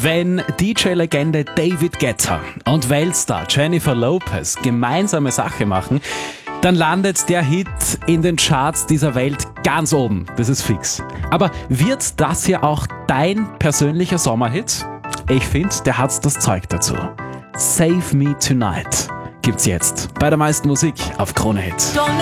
Wenn DJ-Legende David Guetta und Weltstar Jennifer Lopez gemeinsame Sache machen, dann landet der Hit in den Charts dieser Welt ganz oben. Das ist fix. Aber wird das hier auch dein persönlicher Sommerhit? Ich finde, der hat das Zeug dazu. Save Me Tonight gibt's jetzt bei der meisten Musik auf Krone Hit.